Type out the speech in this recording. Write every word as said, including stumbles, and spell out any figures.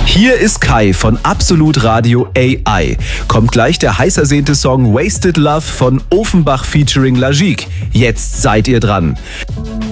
Hier ist Kai von Absolut Radio A I. Kommt gleich der heiß ersehnte Song Wasted Love von Offenbach featuring Lagique. Jetzt seid ihr dran.